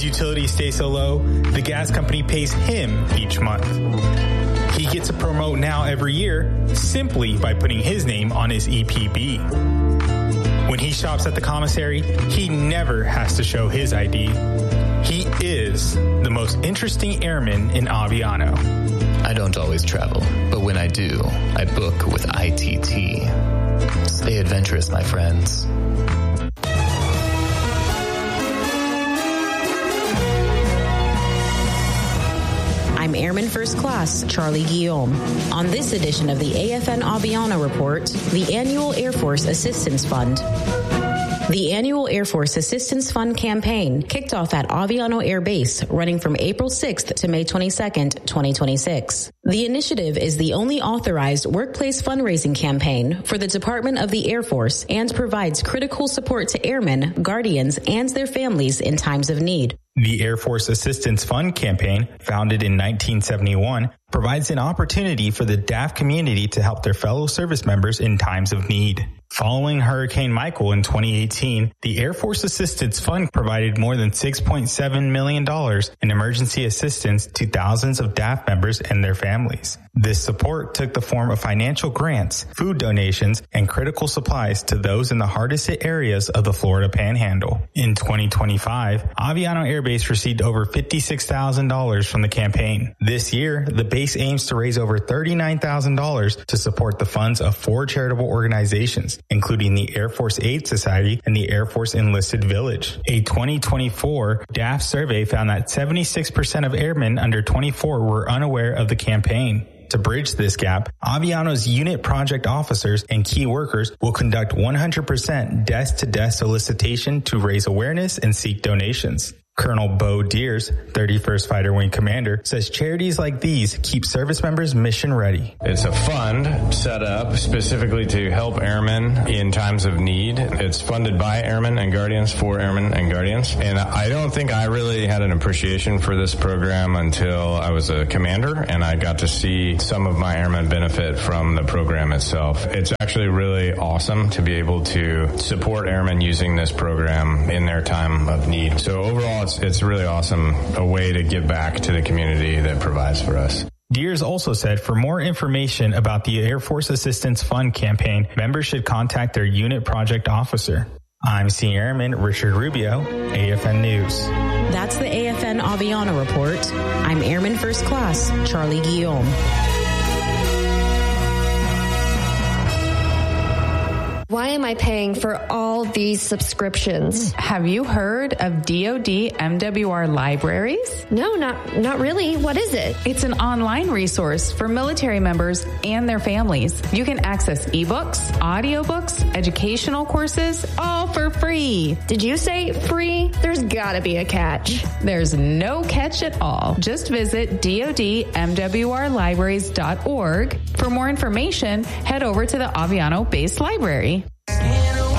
utilities stay so low, the gas company pays him each month. He gets a promo now every year simply by putting his name on his EPB. When he shops at the commissary, he never has to show his ID. He is the most interesting airman in Aviano. I don't always travel, but when I do, I book with ITT. Stay adventurous, my friends. I'm Airman First Class Charlie Guillaume. On this edition of the AFN Aviano Report, the Annual Air Force Assistance Fund. The annual Air Force Assistance Fund campaign kicked off at Aviano Air Base, running from April 6th to May 22nd, 2026. The initiative is the only authorized workplace fundraising campaign for the Department of the Air Force and provides critical support to airmen, guardians, and their families in times of need. The Air Force Assistance Fund campaign, founded in 1971, provides an opportunity for the DAF community to help their fellow service members in times of need. Following Hurricane Michael in 2018, the Air Force Assistance Fund provided more than $6.7 million in emergency assistance to thousands of DAF members and their families. This support took the form of financial grants, food donations, and critical supplies to those in the hardest hit areas of the Florida Panhandle. In 2025, Aviano Air Base received over $56,000 from the campaign. This year, the base aims to raise over $39,000 to support the funds of 4 charitable organizations, including the Air Force Aid Society and the Air Force Enlisted Village. A 2024 DAF survey found that 76% of airmen under 24 were unaware of the campaign. To bridge this gap, Aviano's unit project officers and key workers will conduct 100% desk-to-desk solicitation to raise awareness and seek donations. Colonel Bo Deers, 31st Fighter Wing Commander, says charities like these keep service members mission ready. It's a fund set up specifically to help airmen in times of need. It's funded by airmen and guardians for airmen and guardians. And I don't think I really had an appreciation for this program until I was a commander and I got to see some of my airmen benefit from the program itself. It's actually really awesome to be able to support airmen using this program in their time of need. So overall, it's really awesome, a way to give back to the community that provides for us. Deers also said for more information about the Air Force Assistance Fund campaign, members should contact their unit project officer. I'm Senior Airman Richard Rubio, AFN News. That's the AFN Aviano Report. I'm Airman First Class Charlie Guillaume. Why am I paying for all these subscriptions? Have you heard of DoD MWR Libraries? No, not really. What is it? It's an online resource for military members and their families. You can access ebooks, audiobooks, educational courses, all for free. Did you say free? There's gotta be a catch. There's no catch at all. Just visit dodmwrlibraries.org. For more information, head over to the Aviano Base Library.